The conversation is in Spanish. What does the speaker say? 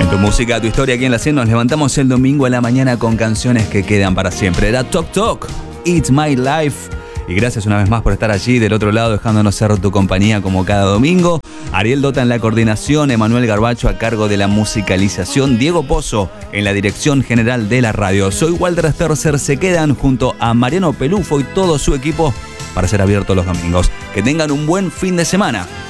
Tu música, tu historia aquí en la 100. Nos levantamos el domingo a la mañana con canciones que quedan para siempre. Era Tok Tok, It's My Life. Y gracias una vez más por estar allí del otro lado, dejándonos ser tu compañía como cada domingo. Ariel Dota en la coordinación, Emanuel Garbacho a cargo de la musicalización, Diego Pozo en la dirección general de la radio. Soy Walter Stercer, se quedan junto a Mariano Pelufo y todo su equipo para ser abiertos los domingos. Que tengan un buen fin de semana.